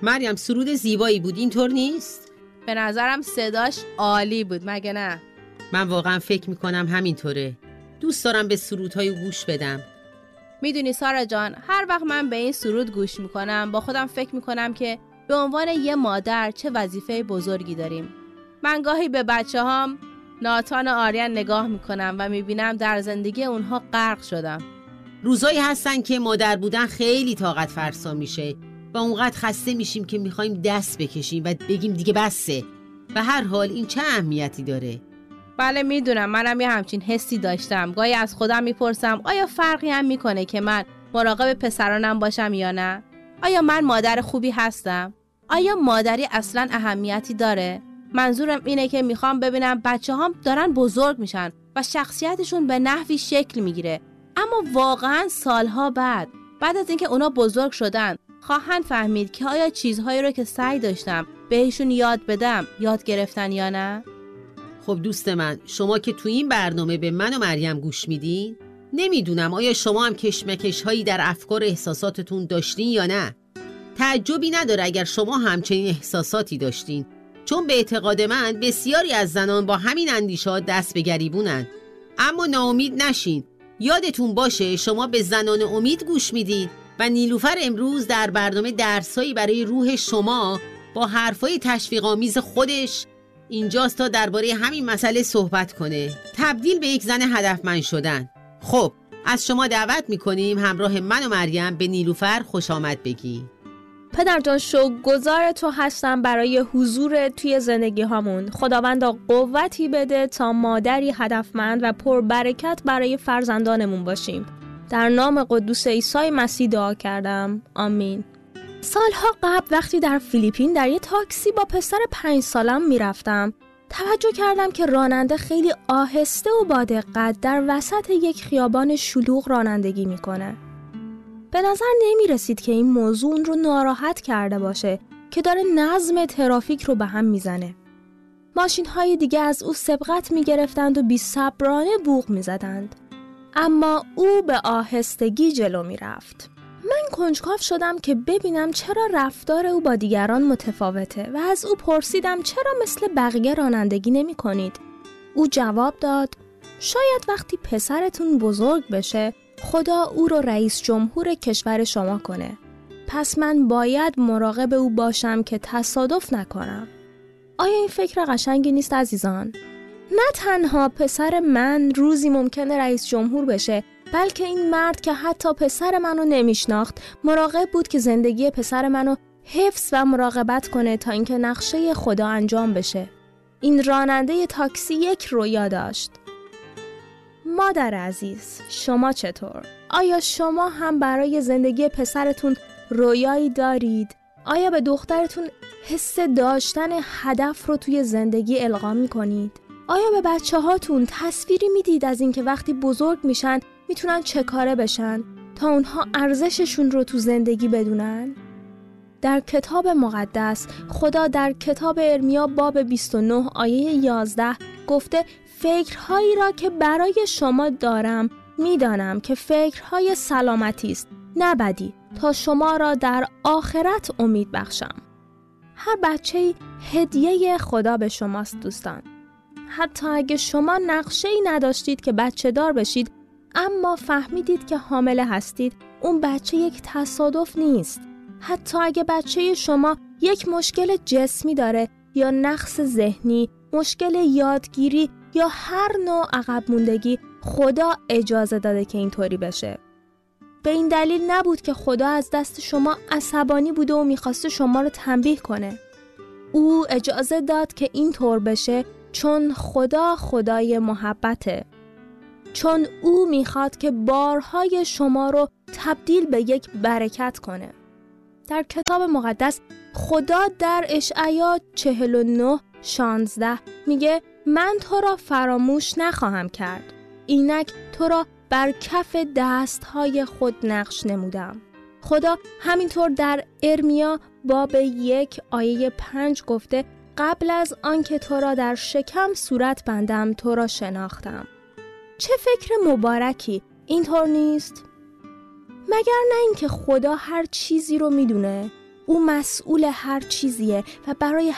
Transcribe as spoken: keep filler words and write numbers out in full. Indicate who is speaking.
Speaker 1: مریم سرود زیبایی بود، اینطور نیست؟
Speaker 2: به نظرم صداش عالی بود، مگه نه؟
Speaker 1: من واقعا فکر میکنم همینطوره. دوست دارم به سرودهای گوش بدم.
Speaker 2: میدونی سارا جان، هر وقت من به این سرود گوش میکنم با خودم فکر میکنم که به عنوان یه مادر چه وظیفه بزرگی داریم. من گاهی به بچه هام ناتان و آریان نگاه میکنم و میبینم در زندگی اونها غرق شدم.
Speaker 1: روزایی هستن که مادر بودن خیلی طاقت فرسا میشه و اونقدر خسته میشیم که میخوایم دست بکشیم و بگیم دیگه بسه. و هر حال این چه اهمیتی داره؟
Speaker 2: بله میدونم، منم یه همچین حسی داشتم. گاهی از خودم میپرسم آیا فرقی هم میکنه که من مراقب پسرانم باشم یا نه؟ آیا من مادر خوبی هستم؟ آیا مادری اصلا اهمیتی داره؟ منظورم اینه که میخوام ببینم بچه هام دارن بزرگ میشن و شخصیتشون به نحوی شکل میگیره، اما واقعا سالها بعد بعد از اینکه اونا بزرگ شدن خواهند فهمید که آیا چیزهایی رو که سعی داشتم بهشون یاد بدم یاد گرفتن یا نه؟
Speaker 1: خب دوست من، شما که تو این برنامه به من و مریم گوش میدین، نمیدونم آیا شما هم کشمکش هایی در افکار احساساتتون داشتین یا نه؟ تعجبی نداره اگر شما همچنین احساساتی داشتین، چون به اعتقاد من بسیاری از زنان با همین اندیشه‌ها دست به گریبونن. اما ناامید نشین. یادتون باشه شما به زنان امید گوش میدید و نیلوفر امروز در برنامه درسایی برای روح شما با حرفای تشویق‌آمیز خودش اینجاست تا درباره همین مسئله صحبت کنه، تبدیل به یک زن هدفمند شدن. خب از شما دعوت میکنیم همراه من و مریم به نیلوفر خوش آمد بگی.
Speaker 3: پدر جان، شکرگزار تو هستم برای حضور توی زندگی هامون. خداوندا قوتی بده تا مادری هدفمند و پربرکت برای فرزندانمون باشیم. در نام قدوس عیسی مسیح دعا کردم، آمین. سالها قبل وقتی در فیلیپین در یه تاکسی با پسر پنج سالم میرفتم، توجه کردم که راننده خیلی آهسته و با دقت در وسط یک خیابان شلوغ رانندگی میکنه. به نظر نمی رسید که این موضوع اون رو ناراحت کرده باشه که داره نظم ترافیک رو به هم میزنه. ماشین های دیگه از او سبقت می گرفتند و بی صبرانه بوق می زدند. اما او به آهستگی جلو می رفت. من کنجکاو شدم که ببینم چرا رفتار او با دیگران متفاوته و از او پرسیدم چرا مثل بقیه رانندگی نمی کنید؟ او جواب داد شاید وقتی پسرتون بزرگ بشه خدا او رو رئیس جمهور کشور شما کنه. پس من باید مراقب او باشم که تصادف نکنم. آیا این فکر قشنگی نیست عزیزان؟ نه تنها پسر من روزی ممکنه رئیس جمهور بشه، بلکه این مرد که حتی پسر منو نمیشناخت مراقب بود که زندگی پسر منو حفظ و مراقبت کنه تا اینکه نقشه خدا انجام بشه. این راننده تاکسی یک رویا داشت. مادر عزیز، شما چطور؟ آیا شما هم برای زندگی پسرتون رویایی دارید؟ آیا به دخترتون حس داشتن هدف رو توی زندگی القا می‌کنید؟ آیا به بچه هاتون تصویری میدید از اینکه وقتی بزرگ میشن میتونن چه کاره بشن تا اونها ارزششون رو تو زندگی بدونن؟ در کتاب مقدس خدا در کتاب ارمیا باب بیست و نه آیه یازده گفته فکرهایی را که برای شما دارم میدانم که فکرهای سلامتی است نه بدی، تا شما را در آخرت امید بخشم. هر بچه‌ای هدیه خدا به شماست دوستان. حتی اگه شما نقشه‌ای نداشتید که بچه دار بشید اما فهمیدید که حامله هستید، اون بچه یک تصادف نیست. حتی اگه بچه شما یک مشکل جسمی داره یا نقص ذهنی، مشکل یادگیری یا هر نوع عقب موندگی، خدا اجازه داده که اینطوری بشه. به این دلیل نبود که خدا از دست شما عصبانی بوده و میخواسته شما رو تنبیه کنه. او اجازه داد که اینطور بشه چون خدا خدای محبته. چون او میخواد که بارهای شما رو تبدیل به یک برکت کنه. در کتاب مقدس خدا در اشعیا چهل و نه شانزده میگه من تو را فراموش نخواهم کرد. اینک تو را بر کف دستهای خود نقش نمودم. خدا همینطور در ارمیا باب یک آیه پنج گفته قبل از آنکه تو را در شکم صورت بندم تو را شناختم. چه فکر مبارکی، اینطور نیست؟ مگر نه اینکه خدا هر چیزی رو میدونه؟ او مسئول هر چیزیه و برای